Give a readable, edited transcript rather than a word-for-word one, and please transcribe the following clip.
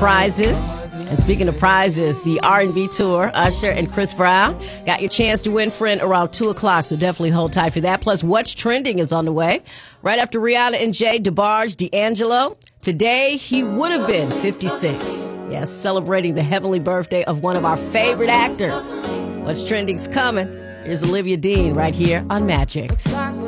prizes. And speaking of prizes, the R&B tour, Usher and Chris Brown got your chance to win, friend, around 2 o'clock. So definitely hold tight for that. Plus, What's Trending is on the way. Right after Rihanna and Jay, DeBarge, D'Angelo. Today, he would have been 56. Yes, celebrating the heavenly birthday of one of our favorite actors. What's Trending's coming. Here's Olivia Dean right here on Magic.